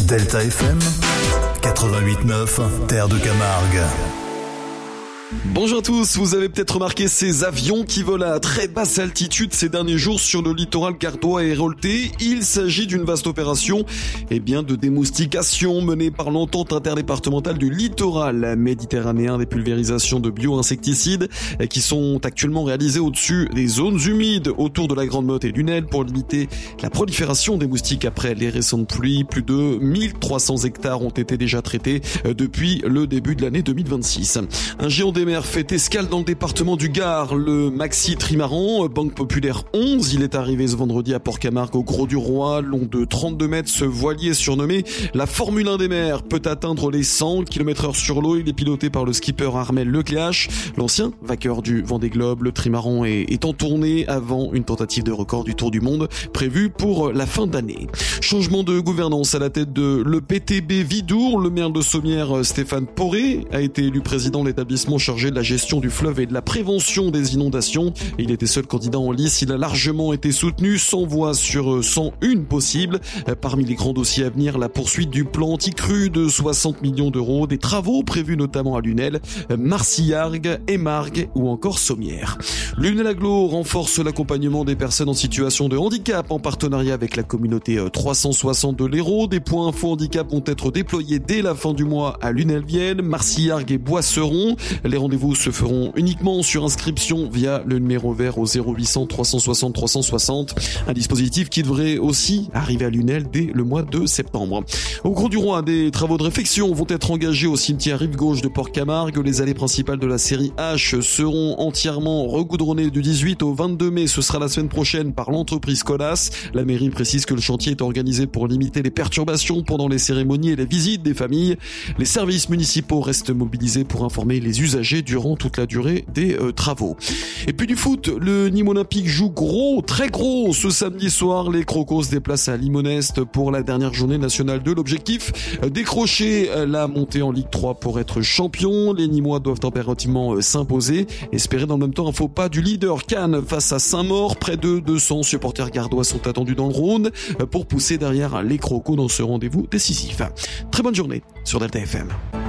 Delta FM 88.9, Terre de Camargue. Bonjour à tous, vous avez peut-être remarqué ces avions qui volent à très basse altitude ces derniers jours sur le littoral gardois et héroltais. Il s'agit d'une vaste opération de démoustication menée par l'entente interdépartementale du littoral méditerranéen, des pulvérisations de bio-insecticides qui sont actuellement réalisées au-dessus des zones humides autour de la Grande Motte et du Nesle pour limiter la prolifération des moustiques après les récentes pluies. Plus de 1300 hectares ont été déjà traités depuis le début de l'année 2026. Un géant des mers fait escale dans le département du Gard, le Maxi Trimaran, Banque Populaire 11. Il est arrivé ce vendredi à Port-Camargue au Gros du Roi, long de 32 mètres. Ce voilier surnommé la Formule 1 des mers peut atteindre les 100 km/h sur l'eau. Il est piloté par le skipper Armel Lecléache, l'ancien vainqueur du Vendée Globe. Le trimaran est en tournée avant une tentative de record du Tour du Monde prévue pour la fin d'année. Changement de gouvernance à la tête de l'EPTB Vidour. Le maire de Sommières, Stéphane Poré, a été élu président de l'établissement chargé de la gestion du fleuve et de la prévention des inondations. Il était seul candidat en lice. Il a largement été soutenu, 100 voix sur 101 possibles. Parmi les grands dossiers à venir, la poursuite du plan anti-crue de 60 millions d'euros, des travaux prévus notamment à Lunel, Marcillargues, Émargues ou encore Sommières. Lunel Agglo renforce l'accompagnement des personnes en situation de handicap en partenariat avec la communauté 360 de l'Hérault. Des points info handicap vont être déployés dès la fin du mois à Lunel-Vienne, Marcillargues et Boisseron. Les rendez-vous se feront uniquement sur inscription via le numéro vert au 0800 360 360. Un dispositif qui devrait aussi arriver à Lunel dès le mois de septembre. Au Gros du Roi, des travaux de réfection vont être engagés au cimetière rive gauche de Port-Camargue. Les allées principales de la série H seront entièrement regoudronnées du 18 au 22 mai. Ce sera la semaine prochaine par l'entreprise Colas. La mairie précise que le chantier est organisé pour limiter les perturbations pendant les cérémonies et les visites des familles. Les services municipaux restent mobilisés pour informer les usagers durant toute la durée des travaux. Et puis du foot, le Nîmes Olympique joue gros, très gros. Ce samedi soir, les Crocos se déplacent à Limonest pour la dernière journée nationale 2. L'objectif, décrocher la montée en Ligue 3 pour être champion. Les Nîmois doivent impérativement s'imposer. Espérer dans le même temps un faux pas du leader Cannes face à Saint-Maur. Près de 200 supporters gardois sont attendus dans le Rhône pour pousser derrière les Crocos dans ce rendez-vous décisif. Très bonne journée sur Delta FM.